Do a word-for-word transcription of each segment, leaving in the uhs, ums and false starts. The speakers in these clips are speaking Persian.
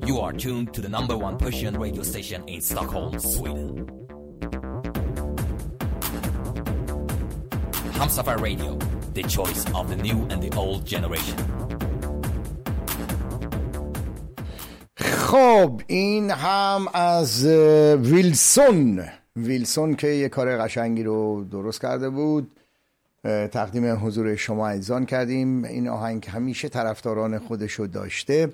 You are tuned to the number one Persian radio station in Stockholm, Sweden. Hamsafar Radio, the choice of the new and the old generation. خب این هم از ویلسون ویلسون که یه کار قشنگی رو درست کرده بود، تقدیم حضور شما عزیزان کردیم. این آهنگ همیشه طرفداران خودشو داشته.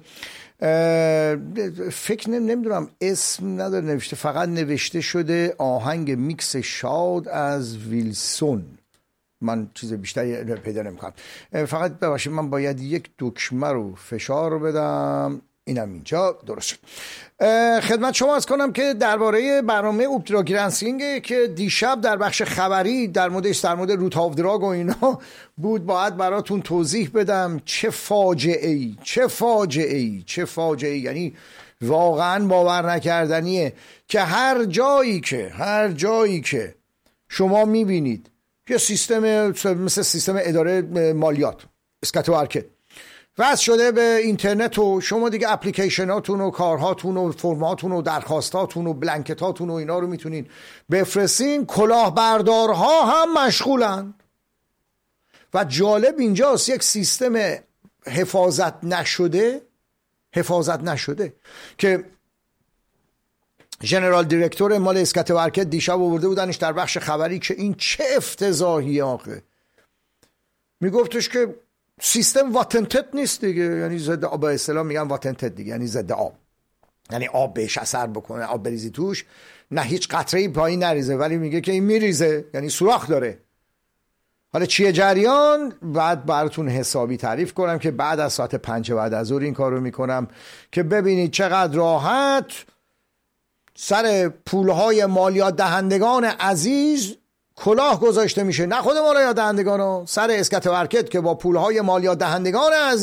فکر نمیدونم اسم نداره نوشته، فقط نوشته شده آهنگ میکس شاد از ویلسون. من چیز بیشتری پیدا نمیکنم. فقط ببخشید من باید یک دکمه رو فشار بدم. اینم اینجا درست شد. خدمت شما عرض کنم که درباره برنامه اپترا گرانسینگ که دیشب در بخش خبری در موردش در مورد روت آف دراگ و اینا بود باید براتون توضیح بدم. چه فاجعه ای چه فاجعه ای چه فاجعه ای یعنی واقعا باور نکردنیه که هر جایی که هر جایی که شما میبینید که سیستم مثل سیستم اداره مالیات اسکاتو ارکد وصل شده به اینترنت و شما دیگه اپلیکیشناتون و کارهاتون و فرماتون و درخواستاتون و بلنکتاتون و اینا رو میتونین بفرستین. کلاهبردارها هم مشغولن و جالب اینجاست یک سیستم حفاظت نشده حفاظت نشده که ژنرال دیرکتور مال اسکاتو ارکد دیشب آورده بودنش در بخش خبری که این چه افتضاحی آخه. میگفتش که سیستم واتنتد نیست دیگه، یعنی ضد آب، به اصطلاح میگن واتنتد دیگه، یعنی ضد آب، یعنی آب بهش اثر بکنه، آب بریزی توش نه هیچ قطره‌ای پایین نریزه، ولی میگه که این میریزه یعنی سوراخ داره. حالا چیه جریان؟ بعد براتون حسابی تعریف کنم که بعد از ساعت پنج بعد از ظهر این کارو میکنم که ببینید چقدر راحت سر پولهای مالیات دهندگان عزیز کلاه گذاشته میشه. نه خود مالیات دهندگان ها، سر اسکاتو ارکد که با پولهای مالیات دهندگان عزیز